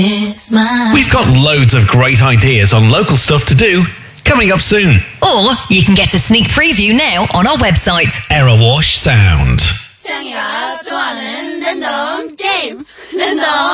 We've got loads of great ideas on local stuff to do coming up soon. Or you can get a sneak preview now on our website. Errorwash Sound. 창이가 좋아하는 랜덤 게임 랜덤